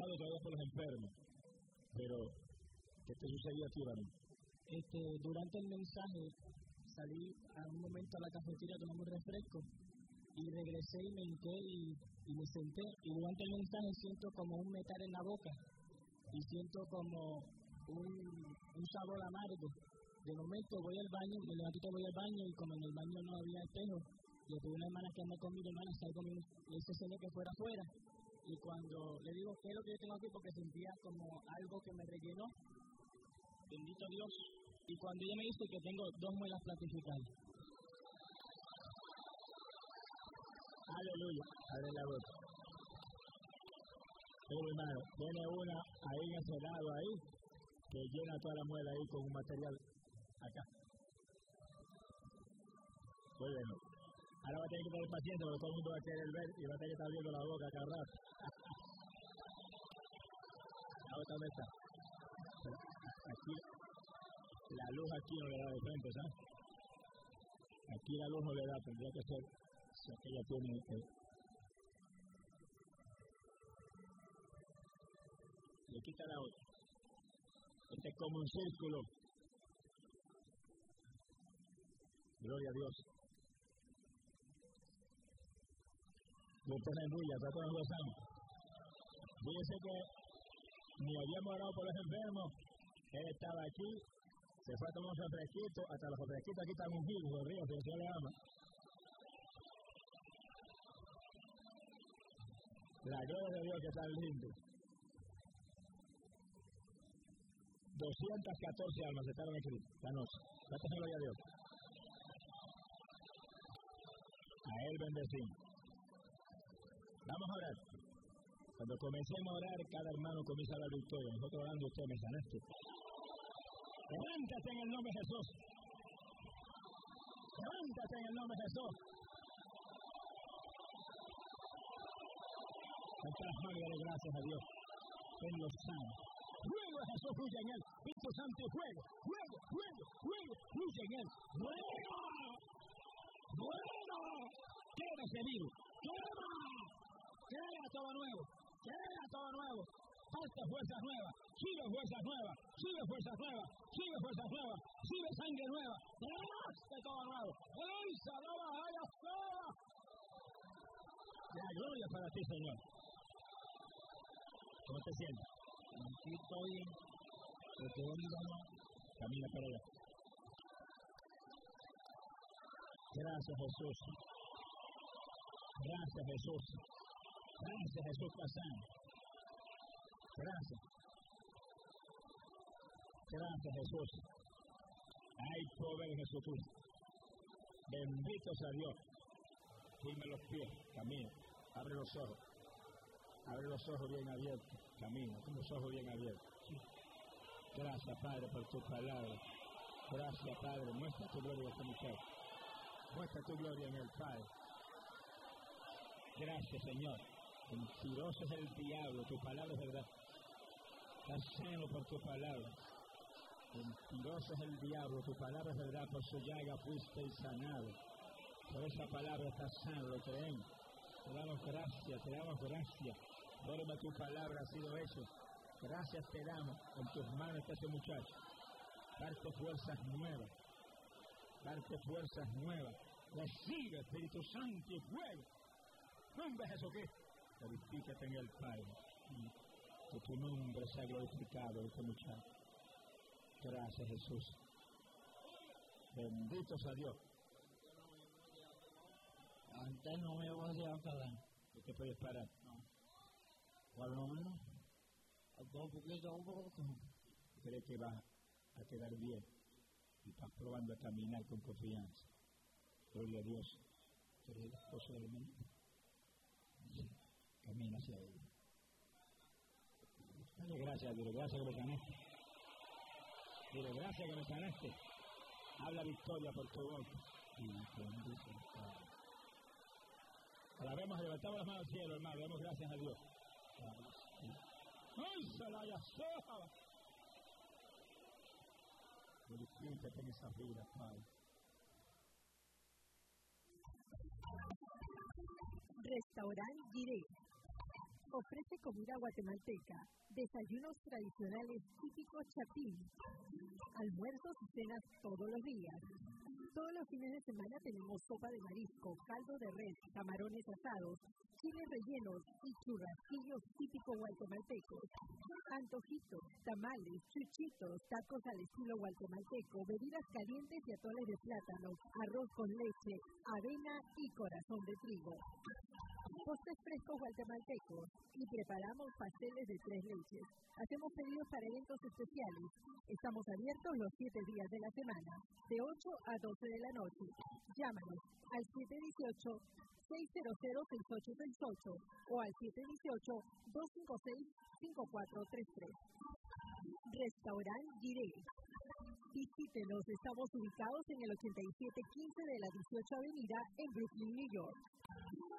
orando todavía por los enfermos. Pero, ¿qué te sucedió a ti, varón? Durante el mensaje salí a un momento a la cafetería a tomar un refresco y regresé y me hinqué y me senté. Y durante el mensaje siento como un metal en la boca y siento como un sabor amargo. De momento voy al baño, me levanto y voy al baño y como en el baño no había espejo, le pedí a una hermana que anda conmigo, hermana, salgo conmigo, le hice señas que fuera afuera. Y cuando le digo, ¿qué es lo que yo tengo aquí? Porque sentía como algo que me rellenó. Bendito Dios. Y cuando ella me dice que tengo 2 muelas platificadas. Aleluya. Abre la boca. Pero hermano, tiene una ahí en ese lado ahí, que llena toda la muela ahí con un material acá. Muy bien. Ahora va a tener que tener paciencia porque todo el mundo va a querer ver y va a tener que estar abriendo la boca cada rato. ¿Dónde está? Aquí, la luz aquí no le da de frente, ¿sabes? Aquí la luz no le da, tendría que ser, si aquella tiene... le quita la otra. Este es como un círculo. Gloria a Dios. No ponen bulla, está todos los años. Fíjense que ni habíamos orado por los enfermos. Él estaba aquí, se fue a tomar un refresquito, hasta los refresquitos aquí están ungidos, los ríos, que el Señor le ama. La gloria de Dios que está lindo. 214 almas estaban en Cristo la noche. Gracias, gloria a Dios. A Él bendecimos. Vamos a orar. Cuando comencemos a orar, cada hermano comienza a dar victoria. Nosotros orando, usted me sanaste. Levántate en el nombre de Jesús. Levántate en el nombre de Jesús. Levanta las manos y dale gracias a Dios. Él lo sana. Fuego de Jesús fluye en él. Espíritu Santo, fuego, fuego, fuego, fuego, fluye en él. ¡Fuego! ¡Fuego! ¡Quema ese virus! ¡Quema! ¡Crea todo nuevo! ¡Crea todo nuevo! ¡Parte fuerzas nuevas! ¡Sigue fuerzas nuevas! ¡Sigue fuerzas nuevas! ¡Sigue fuerzas nuevas! ¡Sigue sangre nueva! ¡Creaste todo nuevo! ¡Aleluya! ¡Aleluya! ¡Aleluya! La gloria para ti, Señor. ¿Cómo te sientes? Aquí estoy bien. Camina para allá. Gracias, Jesús. Gracias, Jesús. Gracias, Jesús pasando. Gracias. Gracias, Jesús. Hay poder en Jesucristo. Bendito sea Dios. Firme los pies, camina. Abre los ojos. Abre los ojos bien abiertos. Camina, con los ojos bien abiertos. Gracias, Padre, por tu palabra. Gracias, Padre. Muestra tu gloria en esta mujer. Muestra tu gloria en el Padre. Gracias, Señor. Mentiroso es el diablo. Tu palabra es verdad. Estás lleno por tu palabra. Mentiroso es el diablo. Tu palabra es verdad. Por su llaga fuiste sanado. Por esa palabra estás sano. Lo creemos. Te damos gracias. Te damos gracias. Forma tu palabra ha sido hecho. Gracias te damos. En tus manos está este muchacho. Darte fuerzas nuevas. Darte fuerzas nuevas. Recibe, Espíritu Santo y fuego. Nombre de Jesucristo. Glorifícate en el Padre. Que tu nombre sea glorificado en este muchacho. Gracias, Jesús. Bendito sea Dios. Antes no me voy a parar. ¿Tú te puedes parar? No. Por lo menos, un poquito. ¿Crees que vas a quedar bien? Y estás probando a caminar con confianza. Gloria a Dios. ¿Tú eres el esposo del mundo? Camina hacia él. Dale gracias, dile gracias que me sanaste. Dile gracias que me sanaste. Habla victoria por tu boca. Y bendice el Padre. Alabemos, levantamos las manos al cielo, hermano. Demos gracias a Dios. ¡Ay, Salaya Soja! Glorifícate en esa vida, Padre. Restaurant Jireh. Ofrece comida guatemalteca, desayunos tradicionales típicos chapín, almuerzos y cenas todos los días. Todos los fines de semana tenemos sopa de marisco, caldo de res, camarones asados, chiles rellenos y churrasquillos típicos guatemaltecos. Antojitos, tamales, chuchitos, tacos al estilo guatemalteco, bebidas calientes y atoles de plátano, arroz con leche, avena y corazón de trigo. Postres frescos guatemaltecos y preparamos pasteles de 3 leches. Hacemos pedidos para eventos especiales. Estamos abiertos los 7 días de la semana, de 8 a 12 de la noche. Llámanos al 718-600-6868 o al 718-256-5433. Restaurant Giré. Visítenos, estamos ubicados en el 8715 de la 18 Avenida en Brooklyn, New York.